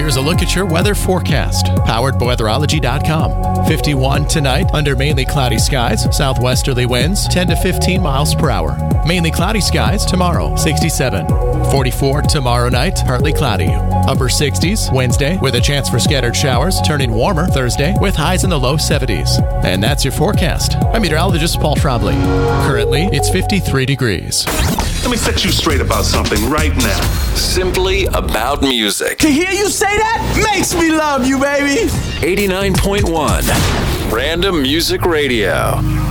Here's a look at your weather forecast, powered by weatherology.com. 51 tonight, under mainly cloudy skies, southwesterly winds 10 to 15 miles per hour. Mainly cloudy skies tomorrow, 67. 44 tomorrow night, partly cloudy. Upper 60s Wednesday, with a chance for scattered showers, turning warmer Thursday, with highs in the low 70s. And that's your forecast. I'm meteorologist Paul Trombley. Currently, it's 53 degrees. Let me set you straight about something right now. Simply about music. To hear you say that makes me love you, baby. 89.1 Random Music Radio.